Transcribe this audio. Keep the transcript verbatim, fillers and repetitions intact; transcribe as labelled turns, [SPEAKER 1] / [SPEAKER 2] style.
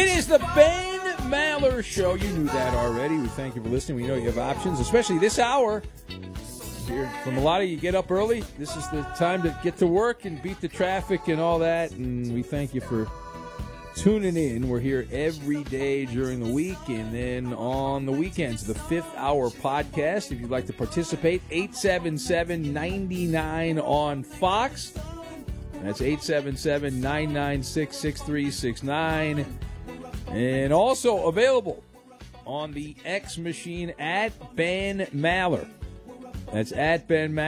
[SPEAKER 1] It is the Ben Maller Show. You knew that already. We thank you for listening. We know you have options, especially this hour. Here, from a lot of you get up early. This is the time to get to work and beat the traffic and all that. And we thank you for tuning in. We're here every day during the week and then on the weekends, the fifth hour podcast. If you'd like to participate, eight seven seven, nine nine on Fox. That's eight seven seven, nine nine six, six three six nine. And also available on the X machine at Ben Maller. That's at Ben Maller.